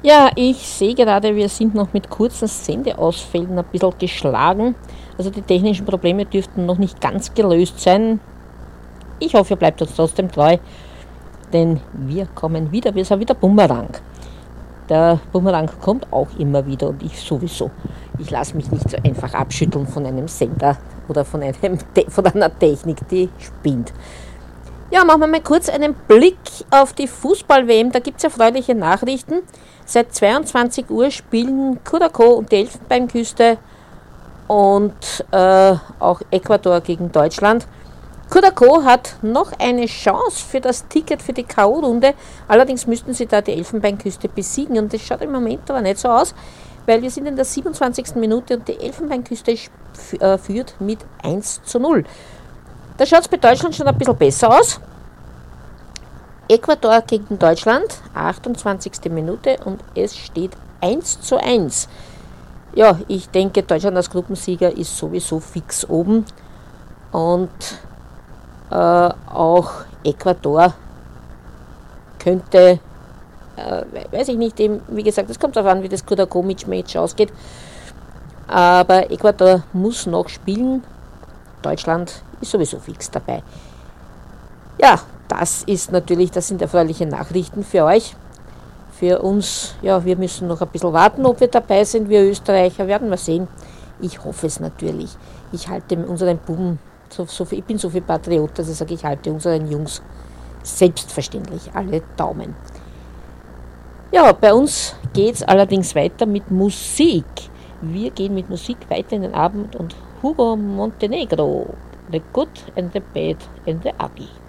Ja, ich sehe gerade, wir sind noch mit kurzen Sendeausfällen ein bisschen geschlagen. Also die technischen Probleme dürften noch nicht ganz gelöst sein. Ich hoffe, ihr bleibt uns trotzdem treu, denn wir kommen wieder. Wir sind wieder Bumerang. Der Bumerang kommt auch immer wieder und ich sowieso. Ich lasse mich nicht so einfach abschütteln von einem Sender oder von einer Technik, die spinnt. Ja, machen wir mal kurz einen Blick auf die Fußball-WM. Da gibt es erfreuliche Nachrichten. Seit 22 Uhr spielen Curacao und die Elfenbeinküste und auch Ecuador gegen Deutschland. Curacao hat noch eine Chance für das Ticket für die K.O.-Runde. Allerdings müssten sie da die Elfenbeinküste besiegen. Und das schaut im Moment aber nicht so aus, weil wir sind in der 27. Minute und die Elfenbeinküste führt mit 1:0. Da schaut es bei Deutschland schon ein bisschen besser aus. Ecuador gegen Deutschland, 28. Minute und es steht 1:1. Ja, ich denke, Deutschland als Gruppensieger ist sowieso fix oben und auch Ecuador könnte, weiß ich nicht, wie gesagt, es kommt darauf an, wie das Curacao-Match ausgeht, aber Ecuador muss noch spielen, Deutschland ist sowieso fix dabei. Ja, das sind erfreuliche Nachrichten für euch. Für uns, ja, wir müssen noch ein bisschen warten, ob wir dabei sind. Wir Österreicher werden wir sehen. Ich hoffe es natürlich. Ich halte unseren Buben, ich bin so viel Patriot, dass ich sage, ich halte unseren Jungs selbstverständlich alle Daumen. Ja, bei uns geht es allerdings weiter mit Musik. Wir gehen mit Musik weiter in den Abend und Hugo Montenegro, The Good and the Bad and the Ugly.